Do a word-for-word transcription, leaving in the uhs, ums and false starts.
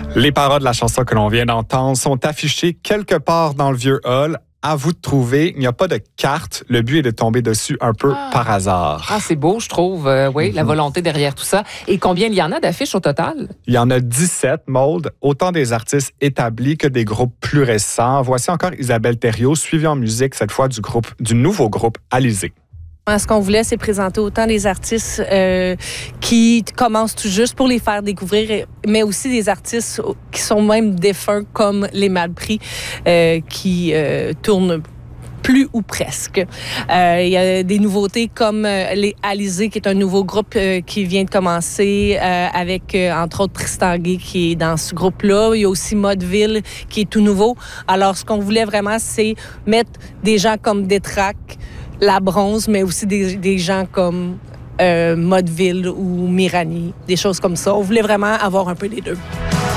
Les paroles de la chanson que l'on vient d'entendre sont affichées quelque part dans le vieux hall. À vous de trouver. Il n'y a pas de carte. Le but est de tomber dessus un peu ah. par hasard. Ah, c'est beau, je trouve. Euh, oui, mm-hmm. La volonté derrière tout ça. Et combien il y en a d'affiches au total? Il y en a dix-sept, Maude. Autant des artistes établis que des groupes plus récents. Voici encore Isabelle Thériault, suivie en musique, cette fois du, groupe, du nouveau groupe Alizé. Ce qu'on voulait, c'est présenter autant des artistes euh, qui commencent tout juste pour les faire découvrir, mais aussi des artistes qui sont même défunts, comme les Malpris, euh, qui euh, tournent plus ou presque. Euh, il y a des nouveautés comme euh, les Alizé, qui est un nouveau groupe euh, qui vient de commencer euh, avec, euh, entre autres, Tristan Gay qui est dans ce groupe-là. Il y a aussi Modeville qui est tout nouveau. Alors, ce qu'on voulait vraiment, c'est mettre des gens comme Détrac, La Bronze, mais aussi des, des gens comme euh, Modeville ou Mirani, des choses comme ça. On voulait vraiment avoir un peu des deux.